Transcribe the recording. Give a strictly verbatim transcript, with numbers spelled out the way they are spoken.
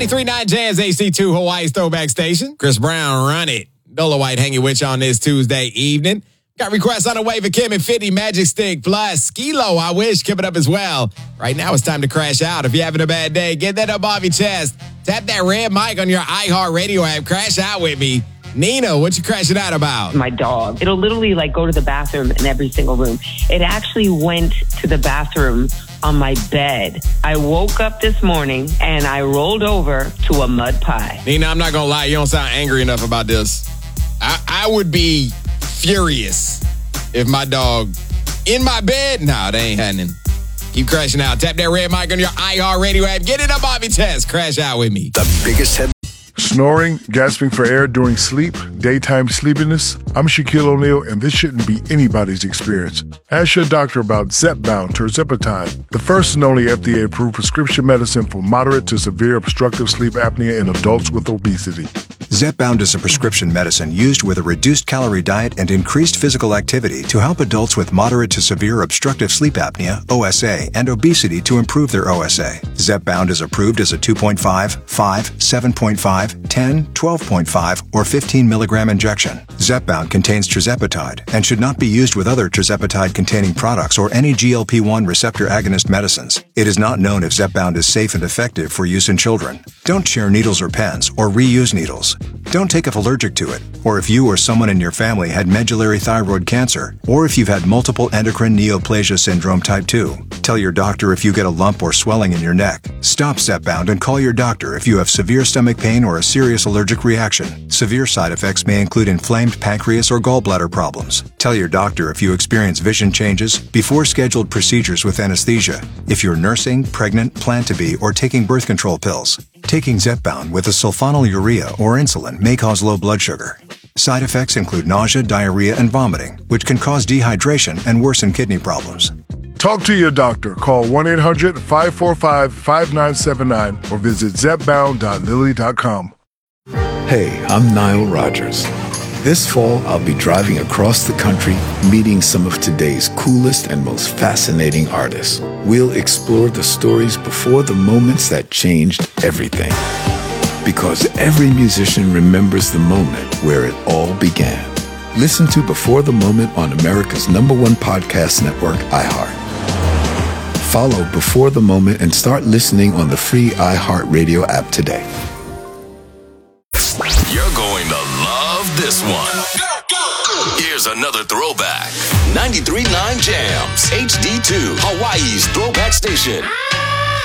ninety-three point nine Jazz H D two, Hawaii's throwback station. Chris Brown, Run It. Dola White hanging with you on this Tuesday evening. Got requests on the way for Kim and fifty Magic Stick plus Skilo, I Wish, coming up as well. Right now it's time to crash out. If you're having a bad day, get that up off your chest. Tap that red mic on your iHeartRadio app. Crash out with me. Nina, what you crashing out about? My dog. It'll literally like go to the bathroom in every single room. It actually went to the bathroom on my bed. I woke up this morning and I rolled over to a mud pie. Nina, I'm not going to lie. You don't sound angry enough about this. I, I would be furious if my dog in my bed. No, they ain't happening. Keep crashing out. Tap that red mic on your iHeartRadio app. Get it up off your chest. Crash out with me. The biggest head. Snoring, gasping for air during sleep, daytime sleepiness. I'm Shaquille O'Neal, and this shouldn't be anybody's experience. Ask your doctor about Zepbound tirzepatide, the first and only F D A-approved prescription medicine for moderate to severe obstructive sleep apnea in adults with obesity. Zepbound is a prescription medicine used with a reduced calorie diet and increased physical activity to help adults with moderate to severe obstructive sleep apnea, O S A, and obesity to improve their O S A. Zepbound is approved as a two point five, five, seven point five, ten, twelve point five, or fifteen milligram injection. Zepbound contains tirzepatide and should not be used with other tirzepatide-containing products or any G L P one receptor agonist medicines. It is not known if Zepbound is safe and effective for use in children. Don't share needles or pens or reuse needles. Don't take if allergic to it, or if you or someone in your family had medullary thyroid cancer, or if you've had multiple endocrine neoplasia syndrome type two. Tell your doctor if you get a lump or swelling in your neck. Stop Zepbound and call your doctor if you have severe stomach pain or a serious allergic reaction. Severe side effects may include inflamed pancreas or gallbladder problems. Tell your doctor if you experience vision changes before scheduled procedures with anesthesia, if you're nursing, pregnant, plan to be, or taking birth control pills. Taking Zepbound with a sulfonylurea or insulin may cause low blood sugar. Side effects include nausea, diarrhea, and vomiting, which can cause dehydration and worsen kidney problems. Talk to your doctor. Call one eight hundred, five four five, five nine seven nine or visit zepbound dot lilly dot com. Hey, I'm Nile Rodgers. This fall, I'll be driving across the country, meeting some of today's coolest and most fascinating artists. We'll explore the stories before the moments that changed everything. Because every musician remembers the moment where it all began. Listen to Before the Moment on America's number one podcast network, iHeart. Follow Before the Moment and start listening on the free iHeartRadio app today. You're going to love this one. Here's another throwback. ninety-three point nine Jams, H D two, Hawaii's throwback station.